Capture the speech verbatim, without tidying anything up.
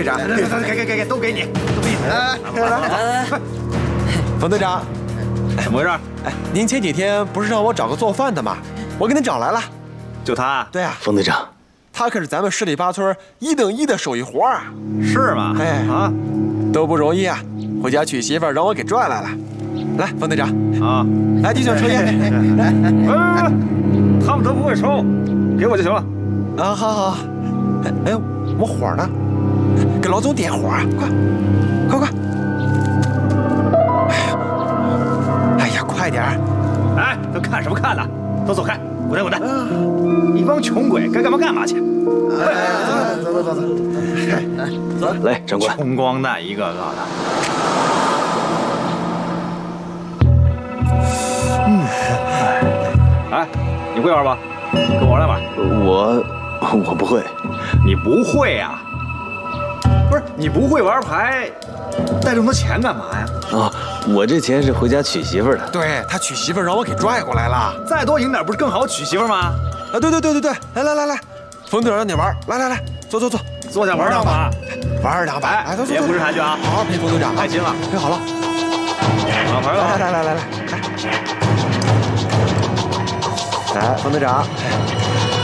长， 来来来，给给给给，都给你，都给你。来来来， 冯队长， 怎么回事？ 哎，您前几天不是让我找个做饭的吗？我给您找来了。 就他？ 对啊， 冯队长， 他可是咱们十里八村一等一的手艺活啊。 是吗？ 哎啊， 都不容易啊！回家娶媳妇儿让我给拽来了。来，冯队长啊， 来弟兄抽烟。 来，哎，他们都不会抽，给我就行了。 啊，好好。哎，我火呢，给老总点火啊！快，快快！哎呀，哎呀，快点儿！ 哎，都看什么看呢？都走开，滚蛋滚蛋！一帮穷鬼，该干嘛干嘛去。哎，走走走走走， 走，来，长官。 穷光蛋一个个的。嗯，哎，你会玩吧？跟我来玩。 我我不会。 你不会呀？不是，你不会玩牌，带这么多钱干嘛呀？ 啊，我这钱是回家娶媳妇的。 对他娶媳妇让我给拽过来了。 再多赢点不是更好娶媳妇吗？ 啊，对对对对对，来来来来，冯队长让你玩，来来来，坐坐坐， 坐下玩两把， 玩两把，哎，坐坐， 别胡吃海酒啊， 好好陪冯队长， 开心了， 陪好了。 好，玩吧， 来来来来来来，来，冯队长。